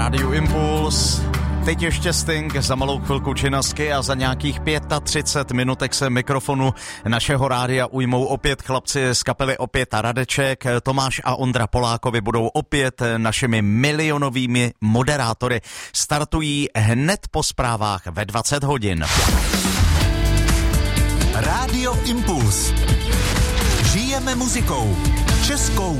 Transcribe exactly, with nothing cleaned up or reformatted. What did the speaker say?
Rádio Impuls, teď ještě Sting, za malou chvilku činnosti a za nějakých třicet pět minutek se mikrofonu našeho rádia ujmou opět chlapci z kapely Opět a Radeček. Tomáš a Ondra Polákovi budou opět našimi milionovými moderátory. Startují hned po zprávách ve dvacet hodin. Rádio Impuls. Žijeme muzikou. Českou